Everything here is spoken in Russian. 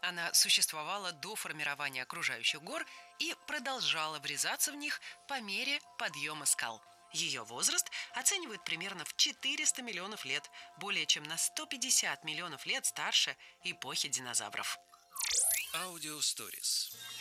Она существовала до формирования окружающих гор и продолжала врезаться в них по мере подъема скал. Ее возраст оценивают примерно в 400 миллионов лет, более чем на 150 миллионов лет старше эпохи динозавров. Аудио Stories.